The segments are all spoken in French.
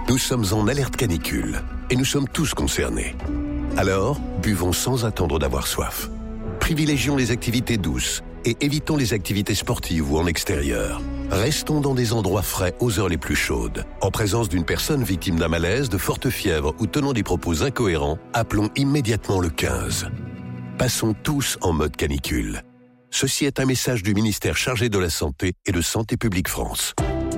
Nous sommes en alerte canicule et nous sommes tous concernés. Alors, buvons sans attendre d'avoir soif. Privilégions les activités douces et évitons les activités sportives ou en extérieur. Restons dans des endroits frais aux heures les plus chaudes. En présence d'une personne victime d'un malaise, de forte fièvre ou tenant des propos incohérents, appelons immédiatement le 15. Passons tous en mode canicule. Ceci est un message du ministère chargé de la Santé et de Santé publique France.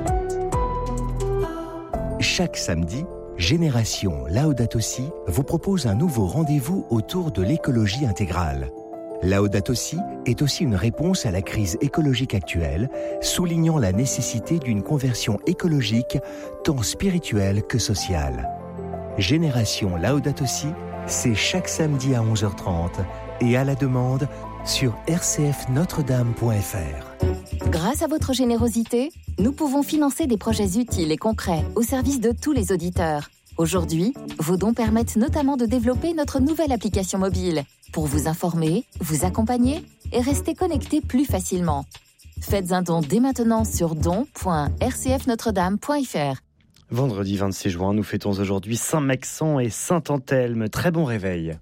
Chaque samedi, Génération Laudato Si vous propose un nouveau rendez-vous autour de l'écologie intégrale. Laudato Si est aussi une réponse à la crise écologique actuelle, soulignant la nécessité d'une conversion écologique tant spirituelle que sociale. Génération Laudato Si, c'est chaque samedi à 11h30 et à la demande sur rcfnotredame.fr. Grâce à votre générosité, nous pouvons financer des projets utiles et concrets au service de tous les auditeurs. Aujourd'hui, vos dons permettent notamment de développer notre nouvelle application mobile pour vous informer, vous accompagner et rester connecté plus facilement. Faites un don dès maintenant sur don.rcfnotredame.fr. Vendredi 26 juin, nous fêtons aujourd'hui Saint-Maxent et Saint-Anthelme. Très bon réveil.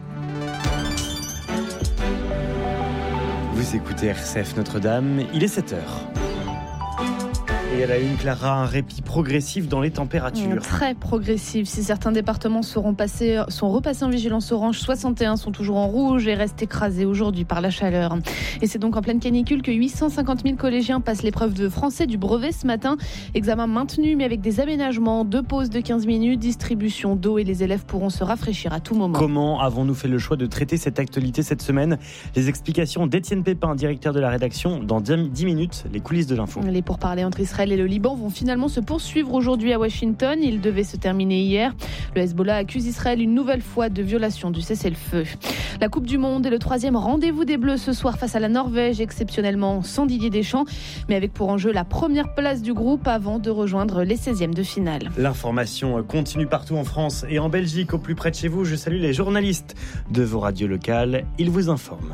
Vous écoutez RCF Notre-Dame, il est 7h. Et à la une, Clara, un répit progressif dans les températures. Très progressif. Si certains départements sont repassés en vigilance orange, 61 sont toujours en rouge et restent écrasés aujourd'hui par la chaleur. Et c'est donc en pleine canicule que 850 000 collégiens passent l'épreuve de français du brevet ce matin. Examen maintenu mais avec des aménagements, 2 pauses de 15 minutes, distribution d'eau et les élèves pourront se rafraîchir à tout moment. Comment avons-nous fait le choix de traiter cette actualité cette semaine ? Les explications d'Étienne Pépin, directeur de la rédaction, dans 10 minutes, les coulisses de l'info. Les pourparlers entre Israël et le Liban vont finalement se poursuivre aujourd'hui à Washington. Ils devaient se terminer hier. Le Hezbollah accuse Israël une nouvelle fois de violation du cessez-le-feu. La Coupe du Monde est le 3e rendez-vous des Bleus ce soir face à la Norvège, exceptionnellement sans Didier Deschamps, mais avec pour enjeu la première place du groupe avant de rejoindre les 16e de finale. L'information continue partout en France et en Belgique, au plus près de chez vous. Je salue les journalistes de vos radios locales. Ils vous informent.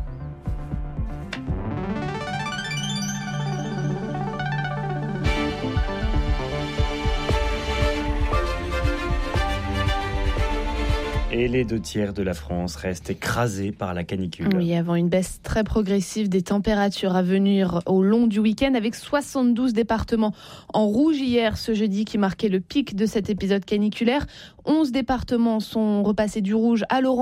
Et les 2/3 de la France restent écrasés par la canicule. Oui, avant une baisse très progressive des températures à venir au long du week-end, avec 72 départements en rouge hier, ce jeudi, qui marquait le pic de cet épisode caniculaire. 11 départements sont repassés du rouge à l'orange.